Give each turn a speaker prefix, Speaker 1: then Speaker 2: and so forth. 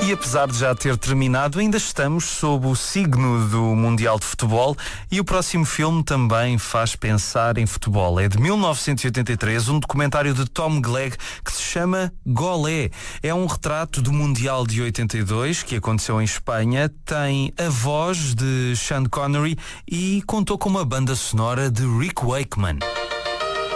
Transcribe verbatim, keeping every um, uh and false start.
Speaker 1: E apesar de já ter terminado, ainda estamos sob o signo do Mundial de Futebol e o próximo filme também faz pensar em futebol. É de mil novecentos e oitenta e três, um documentário de Tom Glegg que se chama Golé. É um retrato do Mundial de oitenta e dois, que aconteceu em Espanha, tem a voz de Sean Connery e contou com uma banda sonora de Rick Wakeman.